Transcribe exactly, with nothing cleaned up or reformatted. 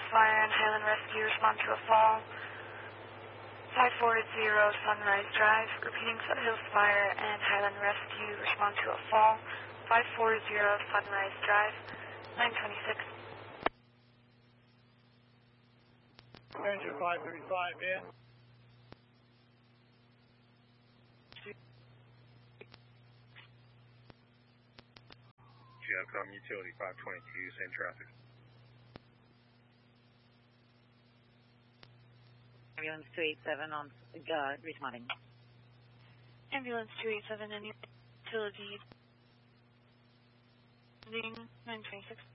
Hills Fire and Highland Rescue respond to a fall. five four zero Sunrise Drive. Repeating Hills Fire and Highland Rescue respond to a fall. five four zero Sunrise Drive. nine twenty-six. Engine five thirty-five in. Geocom Utility five twenty-two, same traffic. Ambulance two eight seven on uh, responding. Ambulance two eight seven and Utility nine twenty-six.